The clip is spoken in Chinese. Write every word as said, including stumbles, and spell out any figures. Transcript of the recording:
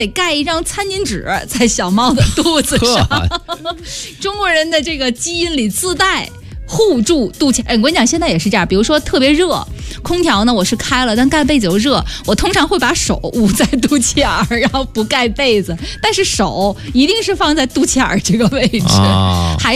得盖一张餐巾纸在小猫的肚子上。中国人的这个基因里自带护住肚脐。哎，我跟你讲，现在也是这样。比如说特别热，空调呢我是开了，但盖被子又热，我通常会把手捂在肚脐眼儿，然后不盖被子，但是手一定是放在肚脐眼儿这个位置。啊、还